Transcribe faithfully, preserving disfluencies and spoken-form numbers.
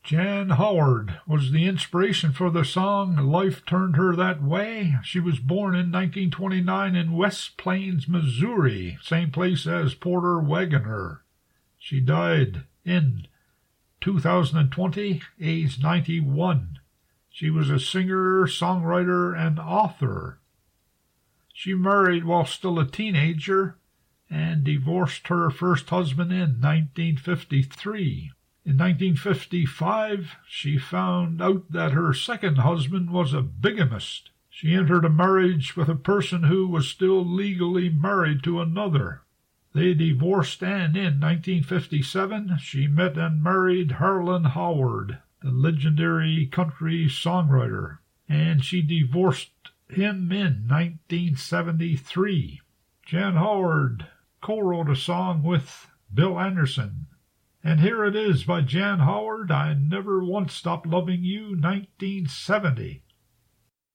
Jan Howard was the inspiration for the song Life Turned Her That Way. She was born in nineteen twenty-nine in West Plains, Missouri, same place as Porter Wagoner. She died in two thousand twenty, age ninety-one. She was a singer, songwriter, and author. She married while still a teenager and divorced her first husband in nineteen fifty-three. In nineteen fifty-five, she found out that her second husband was a bigamist. She entered a marriage with a person who was still legally married to another. They divorced, and in nineteen fifty-seven, she met and married Harlan Howard, the legendary country songwriter, and she divorced him in nineteen seventy-three. Jan Howard co-wrote a song with Bill Anderson. And here it is by Jan Howard, I Never Once Stopped Loving You, nineteen seventy.